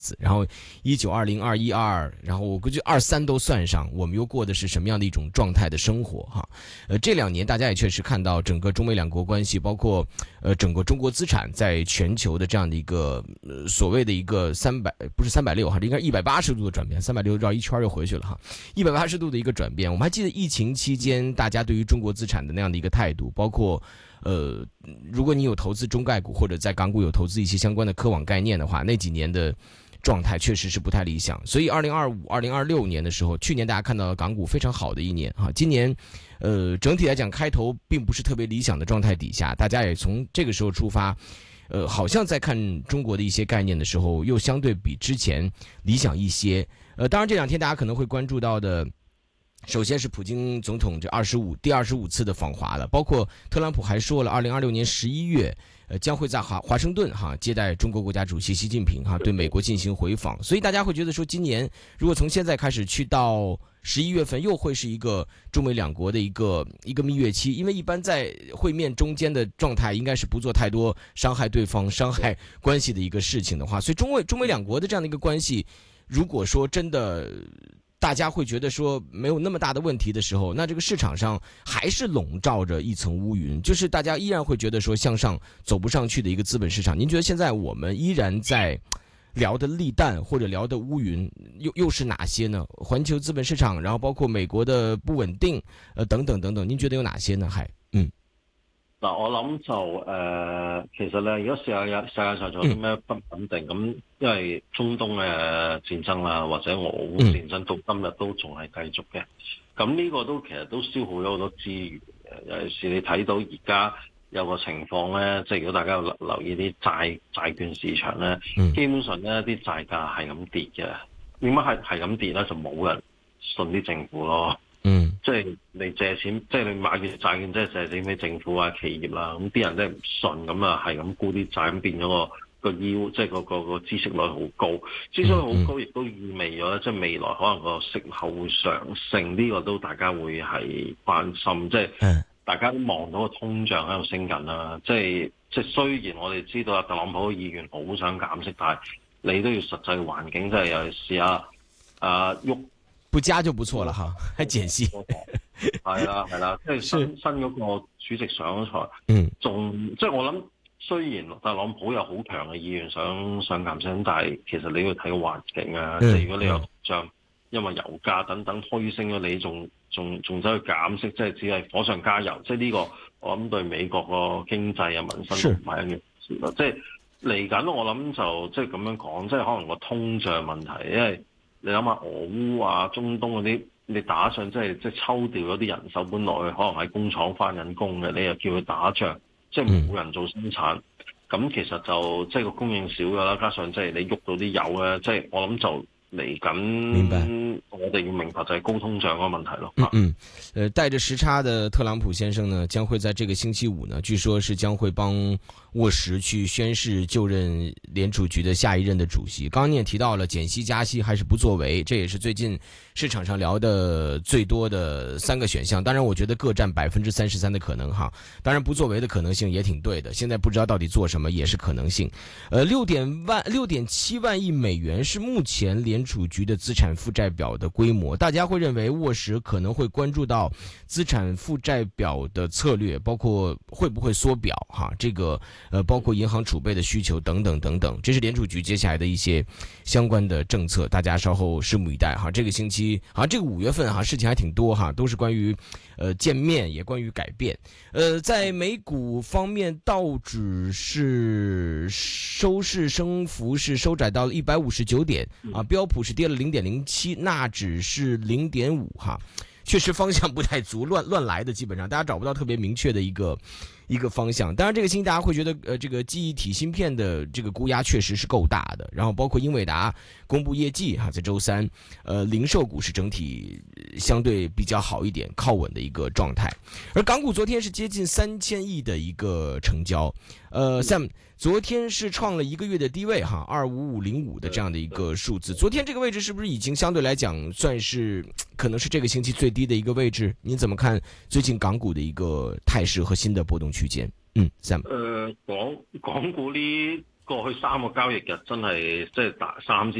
然后19、20、21、22，然后我估计23都算上，我们又过的是什么样的一种状态的生活哈？这2年大家也确实看到整个中美两国关系，包括整个中国资产在全球的这样的一个所谓的一个不是360哈，这应该180度的转变，360绕一圈又回去了哈，180度的一个转变。我们还记得疫情期间大家对于中国资产的那样的一个态度，包括如果你有投资中概股或者在港股有投资一些相关的科网概念的话，那几年的状态确实是不太理想。所以2025、2026年的时候，去年大家看到了港股非常好的一年哈，今年整体来讲开头并不是特别理想的状态底下，大家也从这个时候出发，好像在看中国的一些概念的时候，又相对比之前理想一些。当然这2天大家可能会关注到的，首先是普京总统第25次的访华了，包括特朗普还说了2026年11月将会在华盛顿接待中国国家主席习近平对美国进行回访。所以大家会觉得说，今年如果从现在开始去到11月份，又会是一个中美两国的一个蜜月期，因为一般在会面中间的状态应该是不做太多伤害对方、伤害关系的一个事情的话，所以中美两国的这样的一个关系，如果说真的大家会觉得说没有那么大的问题的时候，那这个市场上还是笼罩着一层乌云，就是大家依然会觉得说向上走不上去的一个资本市场。您觉得现在我们依然在聊的利淡或者聊的乌云又是哪些呢？环球资本市场，然后包括美国的不稳定，等等等等，您觉得有哪些呢？ 嗱，我諗就其實咧，而家世界上仲有啲咩不穩定咁，因為中東嘅戰爭啦，或者俄烏戰爭到今日都仲係繼續嘅。咁呢個都其實都消耗咗好多資源嘅。尤其是你睇到而家有個情況咧，即係如果大家有留意啲債券市場咧，基本上咧啲債價係咁跌嘅。點解係咁跌咧？就冇人信啲政府咯。即係你借錢，即係你買嘅債券，即係借錢俾政府啊、企業啦，咁啲人真係唔信，咁啊係咁沽啲債，咁變咗個yield，即係個孳息率好高，孳息率好高，亦都意味咗即係未來可能個息口會上升，呢個都大家會係關心，即係大家都望到個通脹喺度升緊啦，即係雖然我哋知道啊特朗普嘅議員好想減息，但係你都要實際環境，即係尤其是喐。 不加就不錯了哈，還減息。 係啦，即係新嗰個主席上咗台，即係我諗，雖然特朗普有好強嘅意願想減息，但係其實你要睇個環境啊，即係如果你有通脹，因為油價等等推升咗，你仲走去減息，即係只係火上加油，即係呢個我諗對美國個經濟啊民生都唔係一件事咯。即係嚟緊，我諗就即係咁樣講，即係可能個通脹問題，因為你諗下俄烏啊、中東嗰啲，你打仗即係抽調咗啲人手，本來可能喺工廠翻緊工嘅，你又叫佢打仗，即係冇人做生產，咁其實就即係個供應少㗎啦，加上即係你喐到啲油咧，即係我諗就嚟緊，我哋要明白就係高通脹嗰個問題咯。 帶着時差的特朗普先生呢，將會在這個星期五呢，據說是將會幫沃什去宣誓就任聯儲局的下一任的主席。剛剛你也提到了減息加息還是不作為，這也是最近市場上聊的最多的3個選項。當然我覺得各佔33%的可能哈，當然不作為的可能性也挺對的，現在不知道到底做什麼也是可能性。6.7萬億美元是目前聯儲局的資產負債表的規模，大家會認為沃什可能會關注到資產負債表的策略，包括會不會縮表哈，這個包括銀行儲備的需求等等等等，這是聯儲局接下來的一些相關的政策，大家稍後拭目以待哈。這個星期好像這個5月份哈事情還挺多哈，都是關於見面也關於改變。在美股方面，道指是收市升幅是收窄到了159點啊，標普是跌了0.07，納指是0.5哈，確實方向不太足，亂來的，基本上大家找不到特別明確的一個方向。當然這個星期大家會覺得這個記憶體芯片的這個估壓確實是夠大的，然後包括英偉達公布業績哈，在周三零售股是整體相對比較好一點，靠穩的一個狀態。而港股昨天是接近3000億的一個成交，Sam 昨天是創了一個月的低位哈，25505的這樣的一個數字。昨天這個位置是不是已經相對來講算是可能是這個星期最低的一個位置？你怎麼看最近港股的一個態勢和新的波動區間？Sam。 港股呢過去3個交易日真係即係3支